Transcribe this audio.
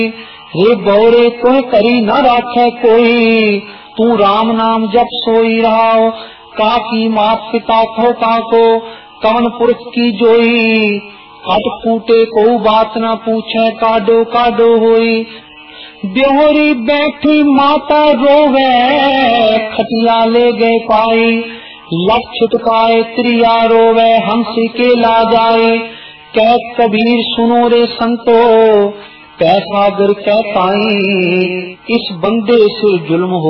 रे बौरे तुह करी न राखे कोई, तू राम नाम जप सोई रहाओ। काकी मात पिता खो काको, कवन पुरख की जोई। कट कूटे को बात न पूछे, काडो काडो होई। ब्योहरी बैठी माता रोवे, खटिया ले गए पाई। लख छिटकाए त्रिया रोवे, हंसी के ला जाए। कह कबीर सुनो रे संतो, पैसा गर कहताई, इस बंदे से जुल्म